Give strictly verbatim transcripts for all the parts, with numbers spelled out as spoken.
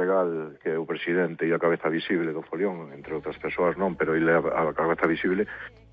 Regal, que é o presidente e a cabeza visible do Folión, entre outras persoas non, pero ele é a cabeza visible,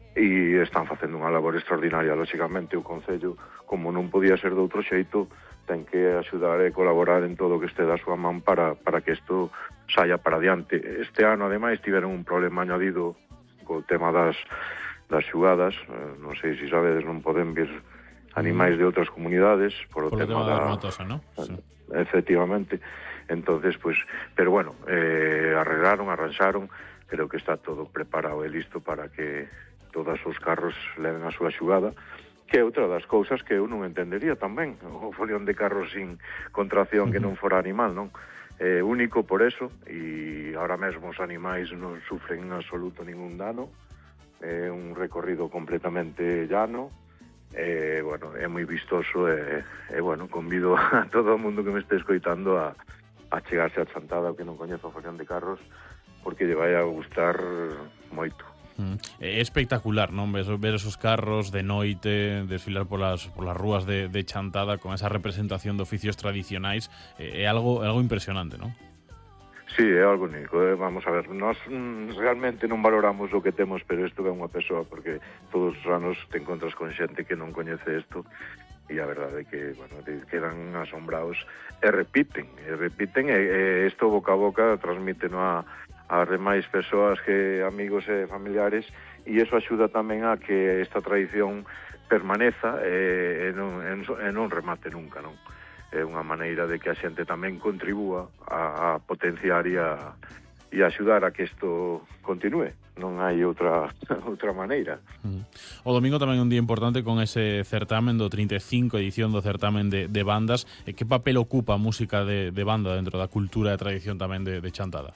e están facendo unha labor extraordinaria. Lóxicamente, o Concello, como non podía ser de outro xeito, ten que axudar e colaborar en todo o que este da súa man para, para que isto saia para adiante. Este ano, ademais, tiveron un problema añadido co tema das, das xugadas. Eh, non sei se sabedes, non poden vir animais de outras comunidades por o Por tema, tema da... das matosa, ¿no? Sí. Efectivamente. Entonces, pues, pero bueno, eh, arreglaron, arranxaron, creo que está todo preparado e listo para que todos os carros leven a súa xugada, que é outra das cousas que eu non entendería tamén, o folión de carros sin contracción que non fora animal, non? É único por eso, e ahora mesmo os animais non sufren en absoluto ningún dano, é un recorrido completamente llano, e, bueno, é moi vistoso, e, e bueno, convido a todo o mundo que me este escoitando a, a chegarse a Chantada, o que non coñezo o folión de carros, porque lle vai a gustar moito. Mm. É espectacular, non? Ver, ver esos carros de noite desfilar polas, polas rúas de, de Chantada con esa representación de oficios tradicionais, é, é algo, é algo impresionante, non? Sí, é algo único, eh? Vamos a ver, nós mm, realmente non valoramos o que temos, pero isto é unha persoa, porque todos os anos te encontras con xente que non coñece isto, e a verdade é que, bueno, quedan asombrados e repiten, e repiten, e isto boca a boca transmiten a as demais persoas, que amigos e familiares, e iso axuda tamén a que esta tradición permaneza e, e, non, e non remate nunca, non? É unha maneira de que a xente tamén contribúa a, a potenciar e a, e a axudar a que isto continúe. Non hai outra outra maneira. Mm. O domingo tamén é un día importante con ese certamen do trinta e cinco edición do certamen de, de bandas. E que papel ocupa a música de, de banda dentro da cultura e tradición tamén de, de Chantada?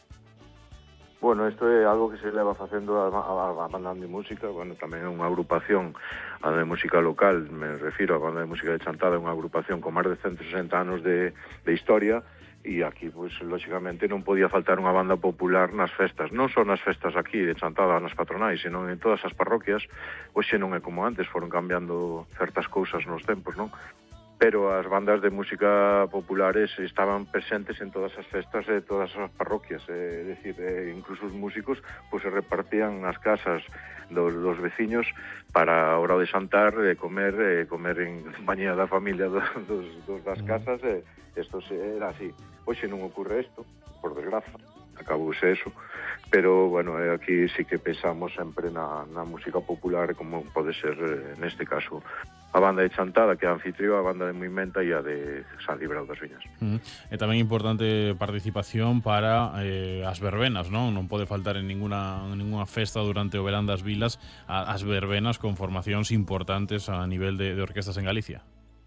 Bueno, isto é algo que se leva facendo a, a, a banda de música, bueno, tamén é unha agrupación, a de música local, me refiro a banda de música de Chantada, é unha agrupación con máis de ciento sesenta anos de, de historia, e aquí, pois, lóxicamente, non podía faltar unha banda popular nas festas, non só nas festas aquí de Chantada, nas patronais, senón en todas as parroquias. Hoxe non é como antes, foron cambiando certas cousas nos tempos, non? Pero as bandas de música populares estaban presentes en todas as festas de todas as parroquias, é dicir, eh, incluso os músicos pois, se repartían nas casas dos, dos veciños para a hora de xantar, e comer, e comer en compañía da familia dos, dos, dos das casas, e isto era así. Hoxe non ocorre isto, por desgraza, acabouse eso, pero, bueno, aquí sí que pensamos sempre na, na música popular, como pode ser, neste caso, a banda de Chantada, que é a anfitrión, a banda de Moimenta e a de San Librao das Viñas. Mm. E tamén importante participación para eh, as verbenas, non? Non pode faltar en ninguna, en ninguna festa durante o verán das vilas a, as verbenas con formacións importantes a nivel de, de orquestas en Galicia.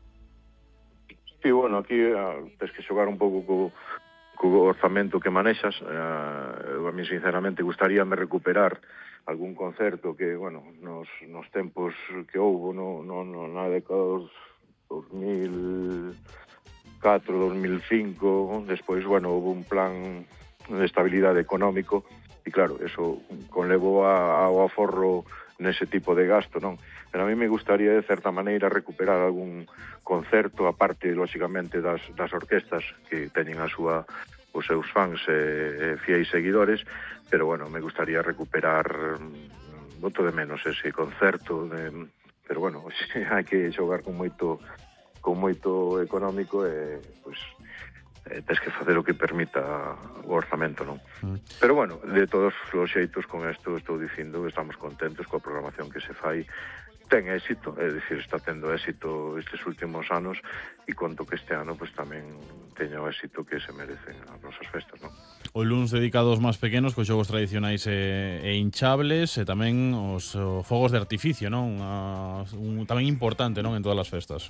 Sí, bueno, aquí uh, tens que xogar un pouco co, co orzamento que manexas. Uh, a mí, sinceramente, gustaríame recuperar algún concerto que, bueno, nos, nos tempos que houbo, no, no, no, na década dos dos mil catro, dos mil cinco, despois, bueno, houve un plan de estabilidade económico, e claro, eso conlevou a, ao aforro nese tipo de gasto, non? Pero a mí me gustaría, de certa maneira, recuperar algún concerto, aparte, lóxicamente, das, das orquestas que teñen a súa os seus fans e, e fiéis seguidores, pero, bueno, me gustaría recuperar, boto de menos ese concerto, de, pero, bueno, hai que xogar con moito con moito económico, e, pois, eh, tens que facer o que permita o orzamento, non? Mm. Pero, bueno, de todos os xeitos, con isto estou dicindo, estamos contentos coa programación que se fai, ten éxito, é dicir, está tendo éxito estes últimos anos, e conto que este ano pues, tamén teña o éxito que se merecen as nosas festas, non? O luns dedicado aos máis pequenos, cos xogos tradicionais e, e hinchables, e tamén os o, fogos de artificio, non? A, un, tamén importante, non, en todas as festas.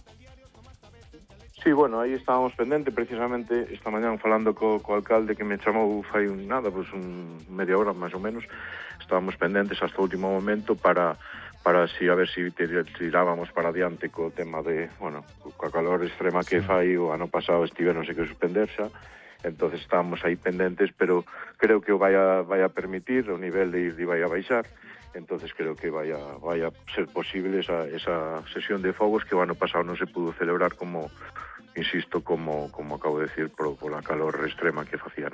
Sí, bueno, aí estábamos pendente, precisamente esta mañán falando co, co alcalde, que me chamou fai un nada, pues un media hora máis ou menos. Estábamos pendentes hasta o último momento para para si a ver si tirábamos para adiante co tema de, bueno, coa calor extrema que fai, o ano pasado estiveronse que suspender xa. Entonces estábamos aí pendentes, pero creo que o vai a, vai a permitir, o nivel de ir vai a baixar. Entonces creo que vai a, vai a ser posible esa, esa sesión de fogos que o ano pasado non se pudo celebrar como, insisto, como, como acabo de decir, por, por la calor extrema que facía.